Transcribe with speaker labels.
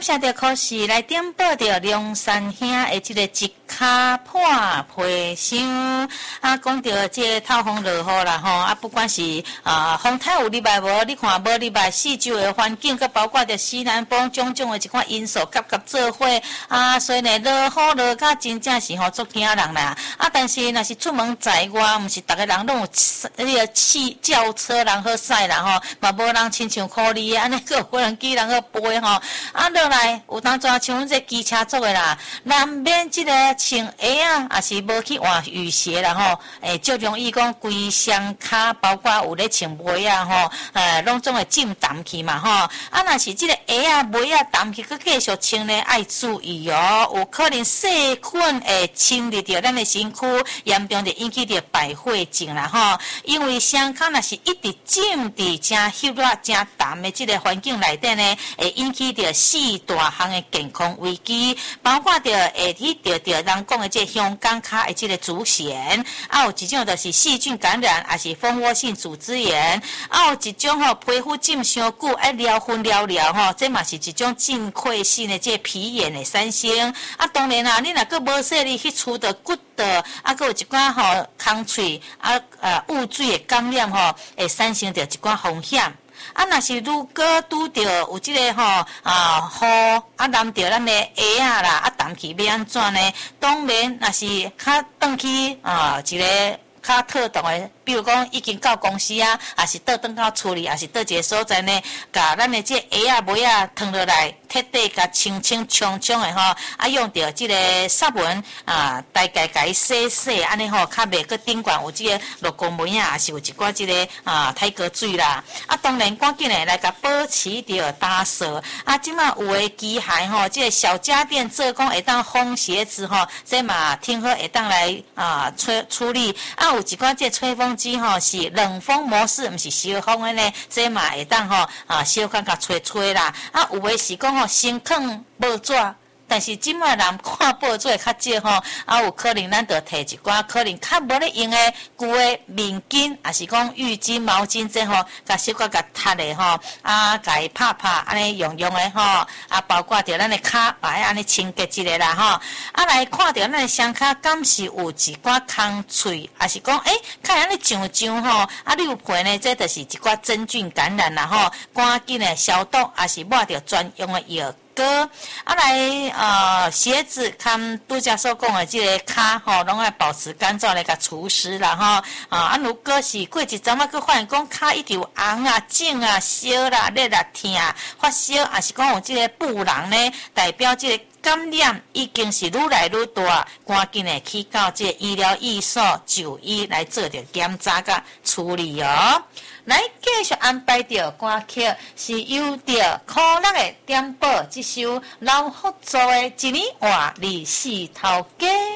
Speaker 1: 谢着可是来点报着梁山兄的这个一骹破皮箱啊，讲着这透风落雨啦吼啊，不管是风台有入来无，你看无入来，四周的环境，佮包括着西南风种种的一款因素夹做伙啊，所以呢落雨落甲真正是吼足惊人啦啊！但是若是出门在外，毋是逐个人拢有迄个轿车人好驶啦吼，嘛无人亲像苦力安尼，个无人机人好飞吼啊落来有当阵像阮这机车族的啦，难免即个穿鞋啊，也是无去换雨鞋啦吼，足容易讲规双骹，包括有咧穿袜啊吼，拢总会浸淡去嘛吼。啊，若是即个鞋啊、袜啊淡去，佮继续穿咧，爱注意哦，有可能细菌会侵入着咱的身躯，严重就引起着败血症啦吼。因为双骹若是一直浸伫真湿热、真淡的即个环境内底呢，会引起着四大项的健康危机，包括着会去着人讲的这香港脚的这个祖先，啊有一种就是细菌感染，也是蜂窝性组织炎，啊有一种吼皮肤浸伤久，爱撩昏吼，这嘛是一种进溃性的这皮炎的产生。啊当然啦，你若个无说你去除的骨头，啊佫有一寡吼空喙污水的感染吼，会产生着一寡风险。啊，若是如果拄着有即个吼雨啊淋着咱的鞋啊啦，啊淡去要安怎呢？当然，若是较转去一个较特动的，比如讲已经到公司啊，还是倒转到厝里，还是倒一个所在呢，甲咱的这鞋啊、袜啊脱落来，彻底甲清清冲冲的吼，啊用着即个纱文大概甲伊洗，安尼吼，较袂去顶悬有即个落公蚊啊，还是有一寡即个太格水啦。啊，当然赶紧的来甲保持着打扫。啊，即马有的机械吼，即个小家电做工会当烘鞋子吼，这嘛听说会当来处理。啊，有一款这吹风机吼是冷风模式，毋是烧风的呢，这嘛会当吼小可甲吹啦。啊，有的是讲吼先放报纸。但是即卖人看报纸较少吼，啊有可能咱就摕一寡可能较无咧用的旧的面巾，也是讲浴巾、毛巾这吼，甲小可甲擦的吼，啊甲伊拍安尼用的吼，啊包括着咱的骹爱安尼清洁一下啦吼，啊来看着咱的双骹敢是有一寡空喙，也是讲看安尼痒吼，啊你有皮呢，这就是一寡真菌感染啦吼，赶紧的消毒，也是抹着专用的药。啊来鞋子看拄则所讲的这个骹吼，拢爱保持干燥来甲除湿啦吼啊如果是过一阵仔去发现讲骹一直有红啊、肿啊、烧啦、热啦、痛发烧，也是讲有这个布囊呢，代表这个感染已经是愈来愈大，赶紧的去到这个医疗院所就医来做着检查甲处理哦。来继续安排着歌曲，是由着可乐的点播这首老福州的一年换24头家。